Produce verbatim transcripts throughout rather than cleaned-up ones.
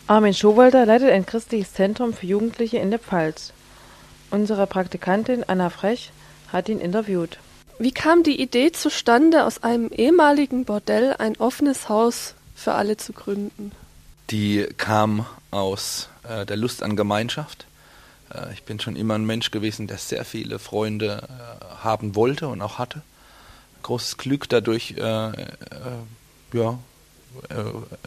Armin Schowalter leitet ein christliches Zentrum für Jugendliche in der Pfalz. Unsere Praktikantin Anna Frech hat ihn interviewt. Wie kam die Idee zustande, aus einem ehemaligen Bordell ein offenes Haus für alle zu gründen? Die kam aus äh, der Lust an Gemeinschaft. Äh, ich bin schon immer ein Mensch gewesen, der sehr viele Freunde äh, haben wollte und auch hatte. Großes Glück dadurch äh, äh, ja, äh,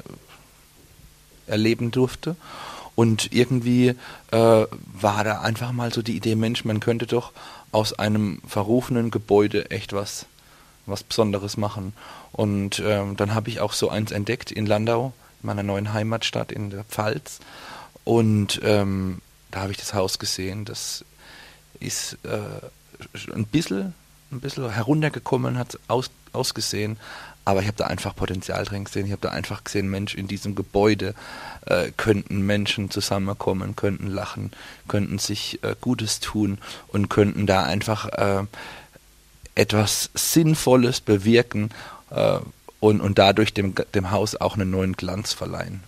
erleben durfte. Und irgendwie äh, war da einfach mal so die Idee, Mensch, man könnte doch aus einem verrufenen Gebäude echt was, was Besonderes machen. Und ähm, dann habe ich auch so eins entdeckt in Landau, in meiner neuen Heimatstadt in der Pfalz. Und ähm, da habe ich das Haus gesehen. Das ist äh, ein bisschen, ein bisschen heruntergekommen, hat aus, ausgesehen. Aber ich habe da einfach Potenzial drin gesehen. Ich habe da einfach gesehen, Mensch, in diesem Gebäude äh, könnten Menschen zusammenkommen, könnten lachen, könnten sich äh, Gutes tun und könnten da einfach äh, etwas Sinnvolles bewirken äh, und, und dadurch dem, dem Haus auch einen neuen Glanz verleihen.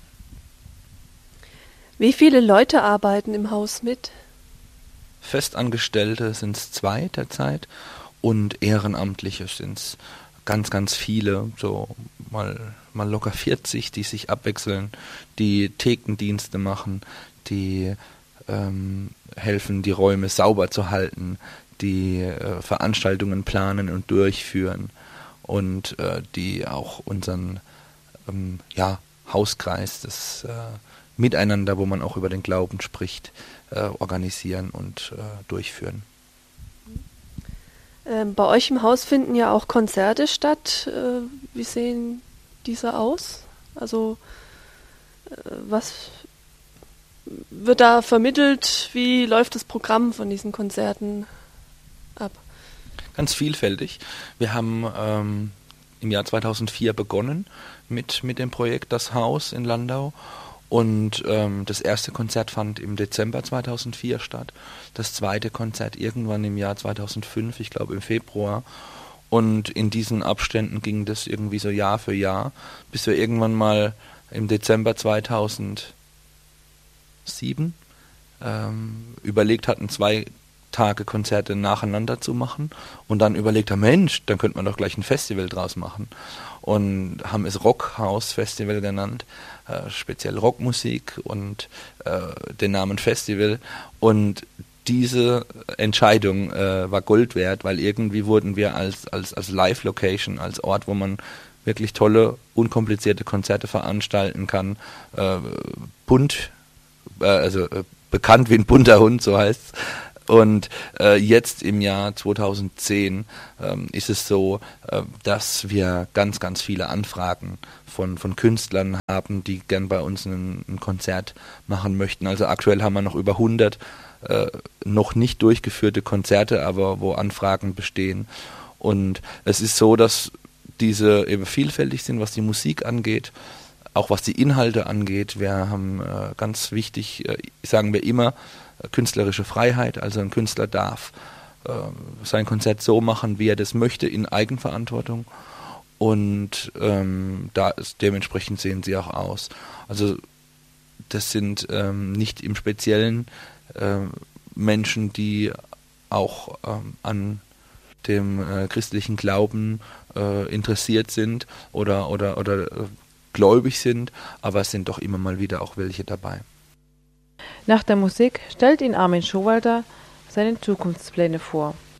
Wie viele Leute arbeiten im Haus mit? Festangestellte sind es zwei derzeit und Ehrenamtliche sind es ganz, ganz viele, so mal, mal locker vierzig, die sich abwechseln, die Thekendienste machen, die ähm, helfen, die Räume sauber zu halten, die äh, Veranstaltungen planen und durchführen und äh, die auch unseren ähm, ja, Hauskreis, das äh, Miteinander, wo man auch über den Glauben spricht, äh, organisieren und äh, durchführen. Ähm, bei euch im Haus finden ja auch Konzerte statt. Äh, wie sehen diese aus? Also äh, was wird da vermittelt? Wie läuft das Programm von diesen Konzerten ab? Ganz vielfältig. Wir haben ähm, im Jahr zweitausendvier begonnen mit, mit dem Projekt Das Haus in Landau. Und ähm, das erste Konzert fand im Dezember zweitausendvier statt. Das zweite Konzert irgendwann im Jahr zweitausendfünf, ich glaube im Februar. Und in diesen Abständen ging das irgendwie so Jahr für Jahr, bis wir irgendwann mal im Dezember zweitausendsieben ähm, überlegt hatten, zwei Tage Konzerte nacheinander zu machen. Und dann überlegt haben, Mensch, dann könnte man doch gleich ein Festival draus machen. Und haben es Rockhaus Festival genannt, äh, speziell Rockmusik und äh, den Namen Festival. Und diese Entscheidung äh, war Gold wert, weil irgendwie wurden wir als, als, als Live-Location, als Ort, wo man wirklich tolle, unkomplizierte Konzerte veranstalten kann, äh, bunt, äh, also äh, bekannt wie ein bunter Hund, so heißt's. Und äh, jetzt im Jahr zweitausendzehn ähm, ist es so, äh, dass wir ganz, ganz viele Anfragen von, von Künstlern haben, die gern bei uns ein, ein Konzert machen möchten. Also aktuell haben wir noch über hundert äh, noch nicht durchgeführte Konzerte, aber wo Anfragen bestehen. Und es ist so, dass diese eben vielfältig sind, was die Musik angeht, auch was die Inhalte angeht. Wir haben äh, ganz wichtig, äh, sagen wir immer, künstlerische Freiheit, also ein Künstler darf äh, sein Konzert so machen, wie er das möchte, in Eigenverantwortung und ähm, da ist, dementsprechend sehen sie auch aus. Also das sind ähm, nicht im Speziellen äh, Menschen, die auch ähm, an dem äh, christlichen Glauben äh, interessiert sind oder, oder, oder äh, gläubig sind, aber es sind doch immer mal wieder auch welche dabei. Nach der Musik stellt ihn Armin Schowalter seine Zukunftspläne vor.